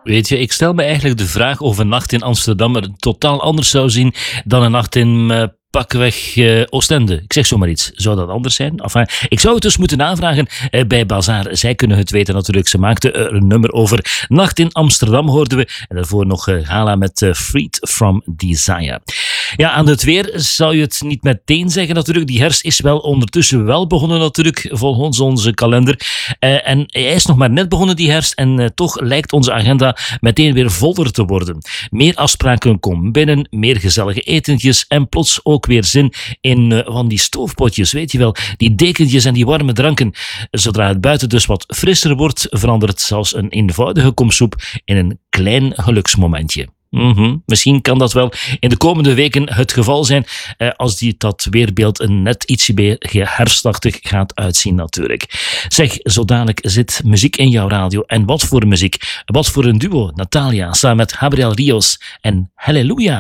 Weet je, ik stel me eigenlijk de vraag of een nacht in Amsterdam er totaal anders zou zien dan een nacht in pakweg Oostende. Ik zeg zomaar iets. Zou dat anders zijn? Enfin, ik zou het dus moeten navragen bij Bazaar. Zij kunnen het weten natuurlijk. Ze maakten er een nummer over. Nacht in Amsterdam hoorden we. En daarvoor nog Gala met Freed from Desire. Ja, aan het weer zou je het niet meteen zeggen natuurlijk. Die herfst is wel ondertussen wel begonnen natuurlijk, volgens onze kalender. En hij is nog maar net begonnen, die herfst. En toch lijkt onze agenda meteen weer voller te worden. Meer afspraken komen binnen, meer gezellige etentjes en plots ook weer zin in van die stoofpotjes, weet je wel. Die dekentjes en die warme dranken. Zodra het buiten dus wat frisser wordt, verandert zelfs een eenvoudige komsoep in een klein geluksmomentje. Misschien kan dat wel in de komende weken het geval zijn als dat weerbeeld een net ietsje meer herfstachtig gaat uitzien natuurlijk. Zeg, zo dadelijk zit muziek in jouw radio. En wat voor muziek? Wat voor een duo? Natalia samen met Gabriel Rios en Halleluja.